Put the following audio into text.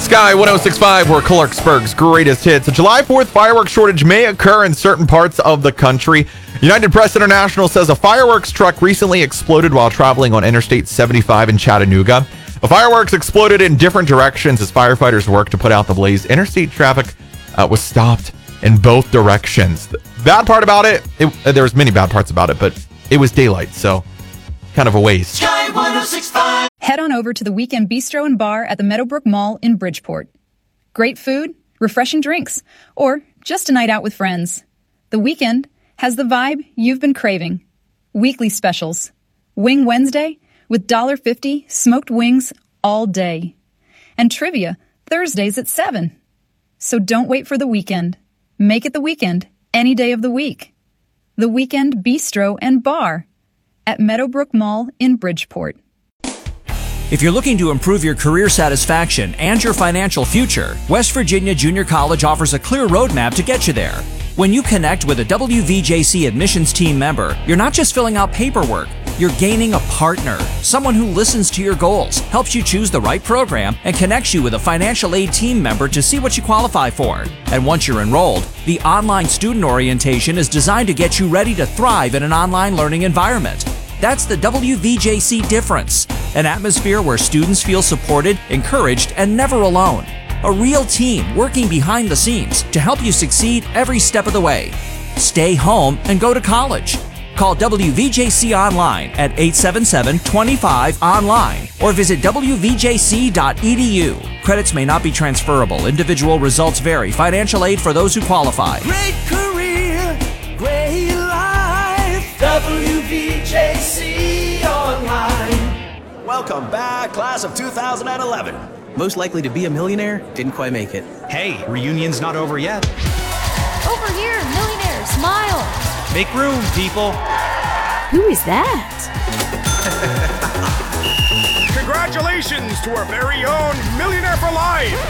Sky 1065, where Clarksburg's greatest hits. A July 4th fireworks shortage may occur in certain parts of the country. United Press International says a fireworks truck recently exploded while traveling on Interstate 75 in Chattanooga. The fireworks exploded in different directions as firefighters worked to put out the blaze. Interstate traffic was stopped in both directions. The bad part about it, there was many bad parts about it, but it was daylight, so kind of a waste. Sky 1065. Head on over to the Weekend Bistro and Bar at the Meadowbrook Mall in Bridgeport. Great food, refreshing drinks, or just a night out with friends. The Weekend has the vibe you've been craving. Weekly specials. Wing Wednesday with $1.50 smoked wings all day. And trivia Thursdays at 7. So don't wait for the weekend. Make it the weekend any day of the week. The Weekend Bistro and Bar at Meadowbrook Mall in Bridgeport. If you're looking to improve your career satisfaction and your financial future, West Virginia Junior College offers a clear roadmap to get you there. When you connect with a WVJC admissions team member, you're not just filling out paperwork, you're gaining a partner, someone who listens to your goals, helps you choose the right program, and connects you with a financial aid team member to see what you qualify for. And once you're enrolled, the online student orientation is designed to get you ready to thrive in an online learning environment. That's the WVJC difference. An atmosphere where students feel supported, encouraged, and never alone. A real team working behind the scenes to help you succeed every step of the way. Stay home and go to college. Call WVJC online at 877-25-ONLINE or visit wvjc.edu. Credits may not be transferable. Individual results vary. Financial aid for those who qualify. Great career, great life. WVJC Online. Welcome back, class of 2011. Most likely to be a millionaire, didn't quite make it. Hey, reunion's not over yet. Over here, millionaire, smile. Make room, people. Who is that? Congratulations to our very own Millionaire for Life.